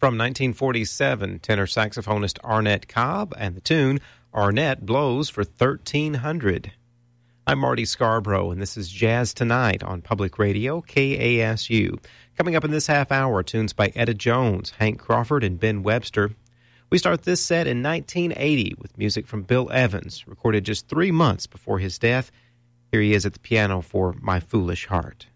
From 1947, tenor saxophonist Arnett Cobb and the tune Arnett Blows for 1300. I'm Marty Scarborough, and this is Jazz Tonight on Public Radio, KASU. Coming up in this half hour, tunes by Etta Jones, Hank Crawford, and Ben Webster. We start this set in 1980 with music from Bill Evans, recorded just 3 months before his death. Here he is at the piano for My Foolish Heart.